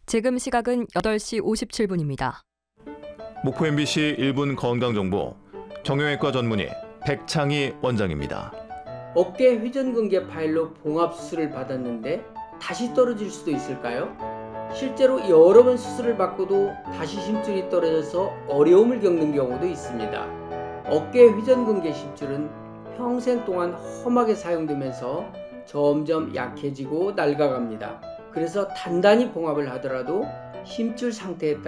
지금 시각은 8시 57분입니다. 목포 MBC 1분 건강정보 정형외과 전문의 백창희 원장입니다. 어깨 회전근개 파열로 봉합수술을 받았는데 다시 떨어질 수도 있을까요? 실제로 여러 번 수술을 받고도 다시 심줄이 떨어져서 어려움을 겪는 경우도 있습니다. 어깨 회전근개 심줄은 평생 동안 험하게 사용되면서 점점 약해지고 낡아갑니다. 그래서 단단히 봉합을 하더라도 심줄 상태에 따라